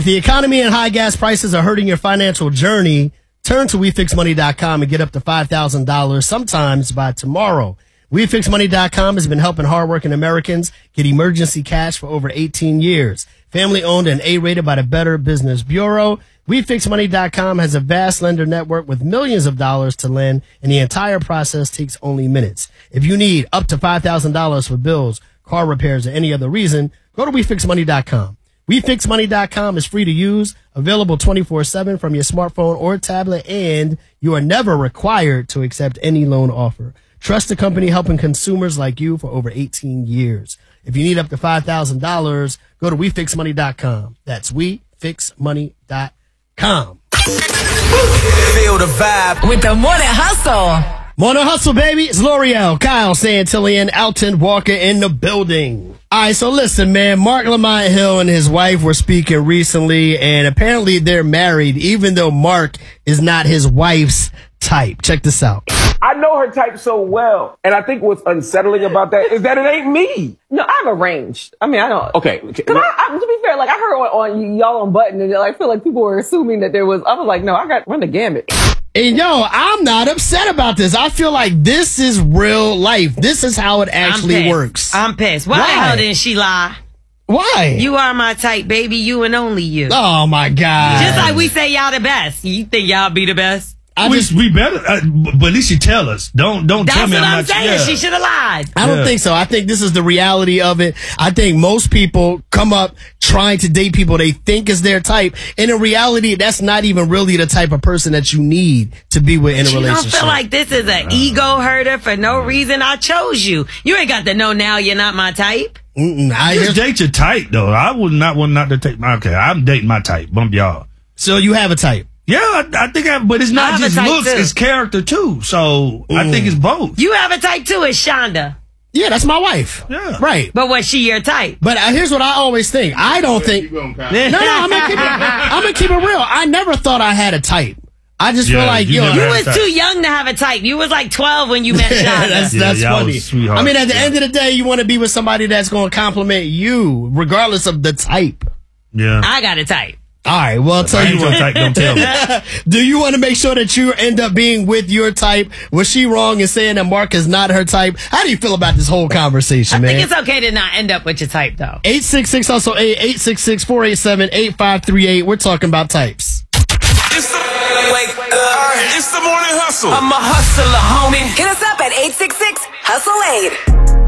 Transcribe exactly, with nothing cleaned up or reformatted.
the economy and high gas prices are hurting your financial journey, turn to we fix money dot com and get up to five thousand dollars sometimes by tomorrow. we fix money dot com has been helping hardworking Americans get emergency cash for over eighteen years. Family owned and A-rated by the Better Business Bureau, we fix money dot com has a vast lender network with millions of dollars to lend, and the entire process takes only minutes. If you need up to five thousand dollars for bills, car repairs, or any other reason, go to we fix money dot com. we fix money dot com is free to use, available twenty-four seven from your smartphone or tablet, and you are never required to accept any loan offer. Trust the company helping consumers like you for over eighteen years. If you need up to five thousand dollars, go to we fix money dot com. That's we fix money dot com. Feel the vibe with the Morning Hustle. Morning Hustle, baby. It's L'Oreal, Kyle Santillan, Alton Walker in the building. All right, so listen, man. Mark Lamont Hill and his wife were speaking recently, and apparently they're married, even though Mark is not his wife's type. Check this out. I know her type so well, and I think what's unsettling about that is that it ain't me. No, I have a range. I mean, I don't. Okay. okay. Cause I, I, to be fair, like I heard on, on y'all on Button, and I feel like people were assuming that there was. I was like, no, I got run the gamut. And yo, I'm not upset about this. I feel like this is real life. This is how it actually I'm works. I'm pissed. Why, Why? the hell didn't she lie? Why? You are my type, baby. You and only you. Oh my God. Just like we say y'all the best. You think y'all be the best? I we, just, we better, uh, but at least you tell us. Don't don't That's tell me what I'm I'm not. saying. Yeah. She should have lied. I don't Yeah. think so. I think this is the reality of it. I think most people come up trying to date people they think is their type. And in reality, that's not even really the type of person that you need to be with in a You don't relationship. feel like this is an ego herder for no reason. I chose you. You ain't got to know now you're not my type. Mm-mm, I Just date your type, though. I would not want not to take my. Okay, I'm dating my type. Bump y'all. So you have a type. Yeah, I, I think I, but it's I not have a just type, looks, too. it's character too. So I think it's both. You have a type too, it's Shonda. Yeah, that's my wife. Yeah. Right. But was she your type? But uh, here's what I always think. I don't think. No, no, I'm gonna keep it. I'm gonna keep it real. I never thought I had a type. I just Yeah, feel like you yo, never You had was a type. too young to have a type. You was like twelve when you met Shonda. that's Yeah, that's y'all funny. was sweethearts. I mean, at the Yeah. end of the day, you want to be with somebody that's going to compliment you, regardless of the type. Yeah. I got a type. All right. Well, I'll tell I you ain't your what. type. Don't tell me. Do you want to make sure that you end up being with your type? Was she wrong in saying that Mark is not her type? How do you feel about this whole conversation, I man? think it's okay to not end up with your type, though. eight six six hustle eight eight six six four eight seven eight five three eight. We're talking about types. It's the, wake up. It's the morning hustle. I'm a hustler, homie. Hit us up at eight six six hustle eight.